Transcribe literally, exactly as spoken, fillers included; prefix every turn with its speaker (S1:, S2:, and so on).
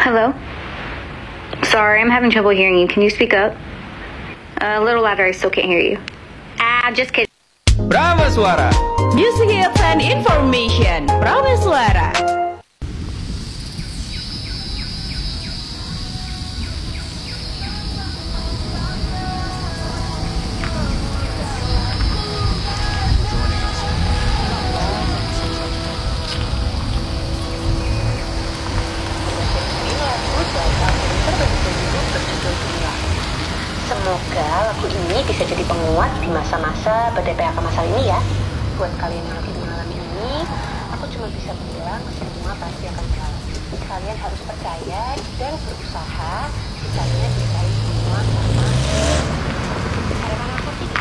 S1: Hello? Sorry, I'm having trouble hearing you. Can you speak up? Uh, a little louder, I still can't hear you. Ah, just kidding.
S2: Prama Suara.
S3: Music hits and information. Prama Suara.
S4: Semoga lagu ini bisa jadi penguat di masa-masa ber-D P H K masal ini ya. Buat kalian yang lagi mengalami ini, aku cuma bisa bilang semua pasti akan berlalu. Kalian harus percaya dan berusaha, sisanya diraih semua sama harapan aku sih.